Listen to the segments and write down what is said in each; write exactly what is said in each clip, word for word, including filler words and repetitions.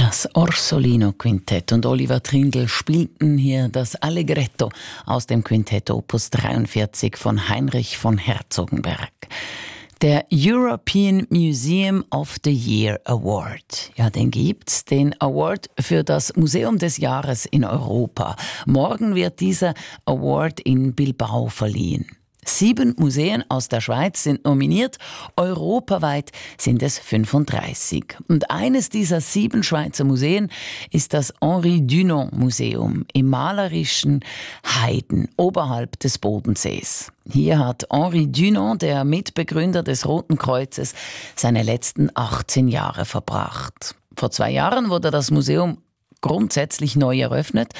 Das Orsolino-Quintett und Oliver Trindl spielten hier das Allegretto aus dem Quintett Opus dreiundvierzig von Heinrich von Herzogenberg. Der European Museum of the Year Award. Ja, den gibt's, den Award für das Museum des Jahres in Europa. Morgen wird dieser Award in Bilbao verliehen. Sieben Museen aus der Schweiz sind nominiert, europaweit sind es fünfunddreißig. Und eines dieser sieben Schweizer Museen ist das Henri Dunant Museum im malerischen Heiden oberhalb des Bodensees. Hier hat Henri Dunant, der Mitbegründer des Roten Kreuzes, seine letzten achtzehn Jahre verbracht. Vor zwei Jahren wurde das Museum grundsätzlich neu eröffnet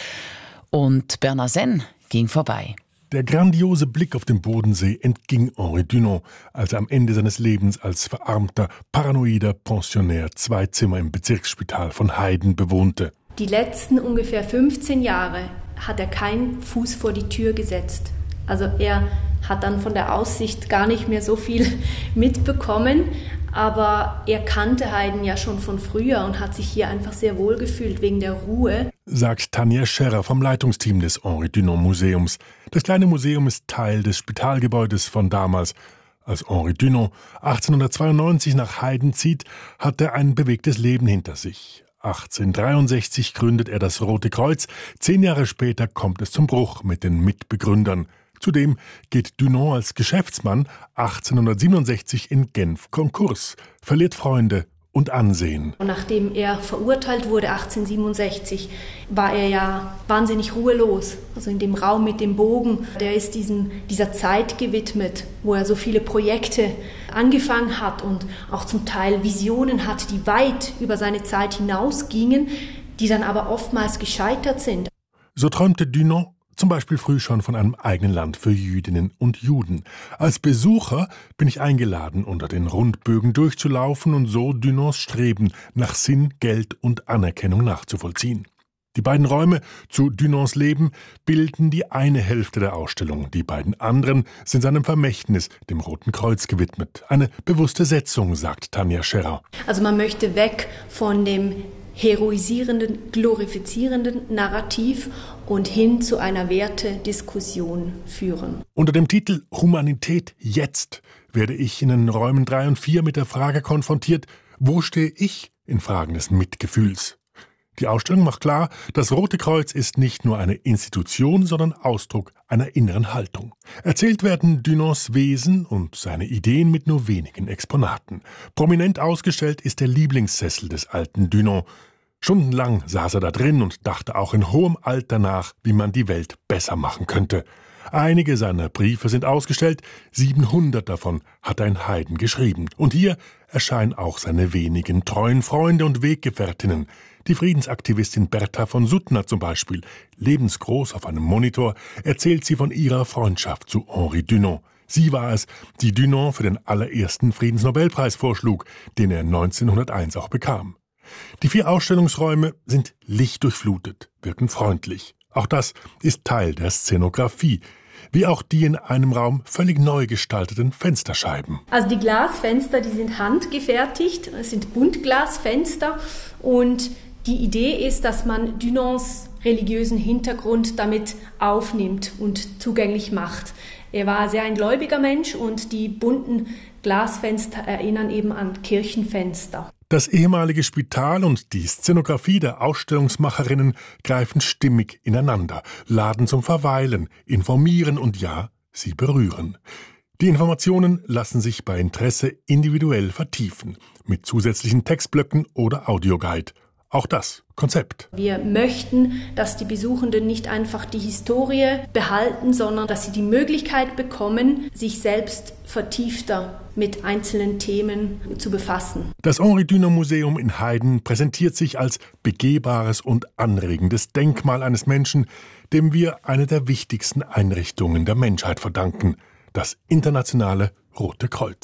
und Bernard Senn ging vorbei. Der grandiose Blick auf den Bodensee entging Henri Dunant, als er am Ende seines Lebens als verarmter, paranoider Pensionär zwei Zimmer im Bezirksspital von Heiden bewohnte. Die letzten ungefähr fünfzehn Jahre hat er keinen Fuß vor die Tür gesetzt. Also er hat dann von der Aussicht gar nicht mehr so viel mitbekommen, aber er kannte Heiden ja schon von früher und hat sich hier einfach sehr wohl gefühlt wegen der Ruhe. Sagt Tanja Scherrer vom Leitungsteam des Henri Dunant Museums. Das kleine Museum ist Teil des Spitalgebäudes von damals. Als Henri Dunant achtzehnhundertzweiundneunzig nach Heiden zieht, hat er ein bewegtes Leben hinter sich. achtzehnhundertdreiundsechzig gründet er das Rote Kreuz. Zehn Jahre später kommt es zum Bruch mit den Mitbegründern. Zudem geht Dunant als Geschäftsmann achtzehnhundertsiebenundsechzig in Genf Konkurs, verliert Freunde und Ansehen. Nachdem er verurteilt wurde, achtzehnhundertsiebenundsechzig, war er ja wahnsinnig ruhelos. Also in dem Raum mit dem Bogen, der ist diesem, dieser Zeit gewidmet, wo er so viele Projekte angefangen hat und auch zum Teil Visionen hat, die weit über seine Zeit hinausgingen, die dann aber oftmals gescheitert sind. So träumte Dunant zum Beispiel früh schon von einem eigenen Land für Jüdinnen und Juden. Als Besucher bin ich eingeladen, unter den Rundbögen durchzulaufen und so Dunants Streben nach Sinn, Geld und Anerkennung nachzuvollziehen. Die beiden Räume zu Dunants Leben bilden die eine Hälfte der Ausstellung. Die beiden anderen sind seinem Vermächtnis, dem Roten Kreuz, gewidmet. Eine bewusste Setzung, sagt Tanja Scherrer. Also man möchte weg von dem heroisierenden, glorifizierenden Narrativ und hin zu einer Wertediskussion führen. Unter dem Titel Humanität jetzt werde ich in den Räumen drei und vier mit der Frage konfrontiert, wo stehe ich in Fragen des Mitgefühls? Die Ausstellung macht klar, das Rote Kreuz ist nicht nur eine Institution, sondern Ausdruck einer inneren Haltung. Erzählt werden Dunants Wesen und seine Ideen mit nur wenigen Exponaten. Prominent ausgestellt ist der Lieblingssessel des alten Dunant. Stundenlang saß er da drin und dachte auch in hohem Alter nach, wie man die Welt besser machen könnte. Einige seiner Briefe sind ausgestellt, siebenhundert davon hat er in Heiden geschrieben. Und hier erscheinen auch seine wenigen treuen Freunde und Weggefährtinnen. Die Friedensaktivistin Bertha von Suttner zum Beispiel, lebensgroß auf einem Monitor, erzählt sie von ihrer Freundschaft zu Henri Dunant. Sie war es, die Dunant für den allerersten Friedensnobelpreis vorschlug, den er neunzehnhunderteins auch bekam. Die vier Ausstellungsräume sind lichtdurchflutet, wirken freundlich. Auch das ist Teil der Szenografie, wie auch die in einem Raum völlig neu gestalteten Fensterscheiben. Also die Glasfenster, die sind handgefertigt, es sind Buntglasfenster und die Idee ist, dass man Dunants religiösen Hintergrund damit aufnimmt und zugänglich macht. Er war sehr ein gläubiger Mensch und die bunten Glasfenster erinnern eben an Kirchenfenster. Das ehemalige Spital und die Szenografie der Ausstellungsmacherinnen greifen stimmig ineinander, laden zum Verweilen, informieren und ja, sie berühren. Die Informationen lassen sich bei Interesse individuell vertiefen, mit zusätzlichen Textblöcken oder Audioguide. Auch das Konzept. Wir möchten, dass die Besuchenden nicht einfach die Historie behalten, sondern dass sie die Möglichkeit bekommen, sich selbst vertiefter mit einzelnen Themen zu befassen. Das Henri Dunant Museum in Heiden präsentiert sich als begehbares und anregendes Denkmal eines Menschen, dem wir eine der wichtigsten Einrichtungen der Menschheit verdanken, das internationale Rote Kreuz.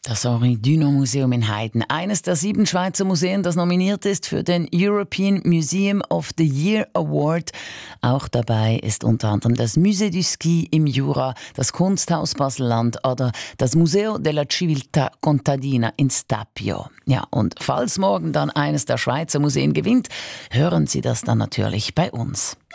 Das Henri Dunant Museum in Heiden, eines der sieben Schweizer Museen, das nominiert ist für den European Museum of the Year Award. Auch dabei ist unter anderem das Musée du Ski im Jura, das Kunsthaus Basel-Land oder das Museo della Civiltà Contadina in Stabio. Ja, und falls morgen dann eines der Schweizer Museen gewinnt, hören Sie das dann natürlich bei uns.